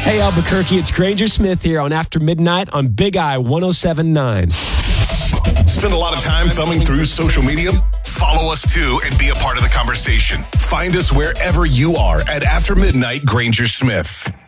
Hey, Albuquerque, it's Granger Smith here on After Midnight on Big I 107.9. Spend a lot of time thumbing through social media? Follow us too and be a part of the conversation. Find us wherever you are at After Midnight Granger Smith.